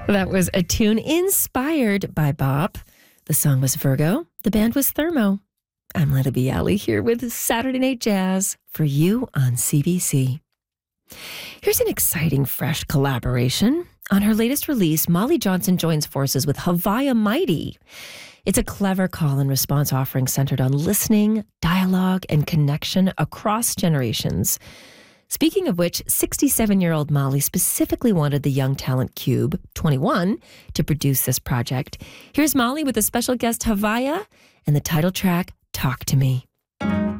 That was a tune inspired by Bop. The song was Virgo. The band was Thermo. I'm Lena Bialy here with Saturday Night Jazz for you on CBC. Here's an exciting, fresh collaboration. On her latest release, Molly Johnson joins forces with Havaya Mighty. It's a clever call and response offering centered on listening, dialogue, and connection across generations. Speaking of which, 67-year-old Molly specifically wanted the Young Talent Cube, 21, to produce this project. Here's Molly with a special guest, Havaya, and the title track, Talk to Me.